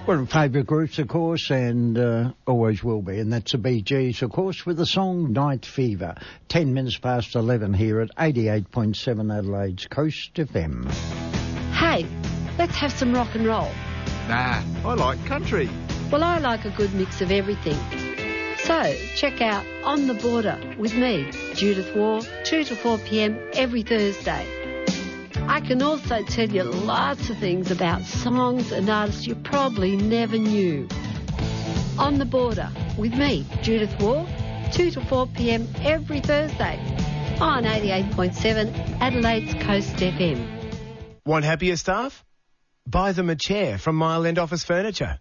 One of favourite groups, of course, and always will be, and that's the Bee Gees, of course, with the song Night Fever. 10 minutes past 11 here at 88.7 Adelaide's Coast FM. Hey, let's have some rock and roll. Nah, I like country. Well, I like a good mix of everything. So, check out On the Border with me, Judith Waugh, 2 to 4 p.m. every Thursday. I can also tell you lots of things about songs and artists you probably never knew. On the Border with me, Judith Waugh, 2 to 4 p.m. every Thursday on 88.7 Adelaide's Coast FM. Want happier staff? Buy them a chair from Mile End Office Furniture.